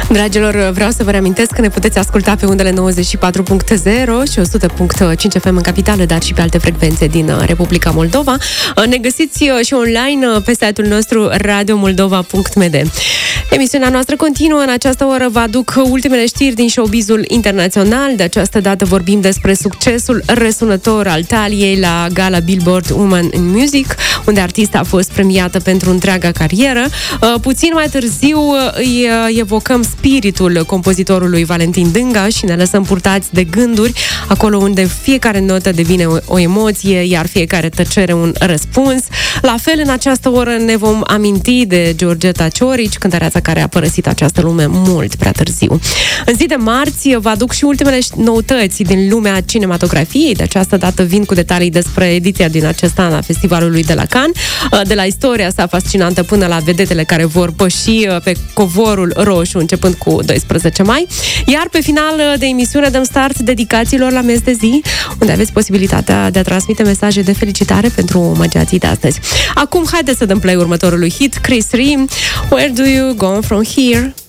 Dragilor, vreau să vă reamintesc că ne puteți asculta pe undele 94.0 și 100.5 FM în capitală, dar și pe alte frecvențe din Republica Moldova. Ne găsiți și online pe site-ul nostru radiomoldova.md. Emisiunea noastră continuă. În această oră vă aduc ultimele știri din showbizul internațional. De această dată vorbim despre succesul răsunător al Taliei la gala Billboard Women in Music, unde artista a fost premiată pentru întreaga carieră. Puțin mai târziu îi evocăm spiritul compozitorului Valentin Dânga și ne lăsăm purtați de gânduri, acolo unde fiecare notă devine o emoție, iar fiecare tăcere un răspuns. La fel, în această oră ne vom aminti de Georgeta Ciorici, cântăreața care a părăsit această lume mult prea târziu. În zi de marți vă aduc și ultimele noutăți din lumea cinematografiei. De această dată vin cu detalii despre ediția din acest an a festivalului de la Cannes, de la istoria sa fascinantă până la vedetele care vor păși pe covorul roșu începând cu 12 mai. Iar pe final de emisiune dăm start dedicațiilor la miez de zi, unde aveți posibilitatea de a transmite mesaje de felicitare pentru omagiații de astăzi. Acum, haideți să dăm play următorului hit, Chris Rim, Where Do You Go From Here?